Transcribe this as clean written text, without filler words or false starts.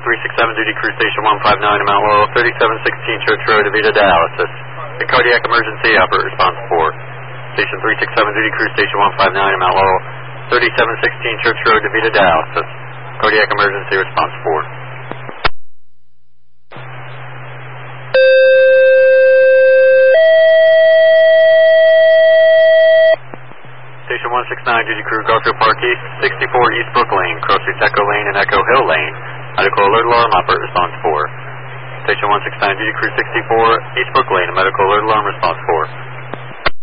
367, duty crew station 159 in Mount Laurel, 3716 Church Road, Avita dialysis. The cardiac emergency, operator response 4. Station 367, duty crew station 159 in Mount Laurel, 3716 Church Road, Avita dialysis. Cardiac emergency, response 4. Station 169, duty crew, Garfield Park East, 64 East Brook Lane, cross streets Echo Lane and Echo Hill Lane. Medical alert alarm, operator response 4. Station 169, duty crew, 64 East Brook Lane, medical alert alarm, response 4.